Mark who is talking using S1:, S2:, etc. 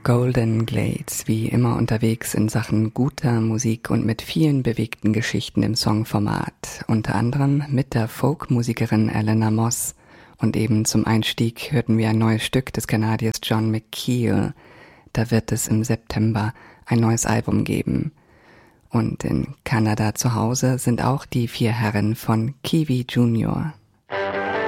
S1: Golden Glades, wie immer unterwegs in Sachen guter Musik und mit vielen bewegten Geschichten im Songformat. Unter anderem mit der Folkmusikerin Eleanor Moss. Und eben zum Einstieg hörten wir ein neues Stück des Kanadiers John McKeel. Da wird es im September ein neues Album geben. Und in Kanada zu Hause sind auch die 4 Herren von Kiwi Junior.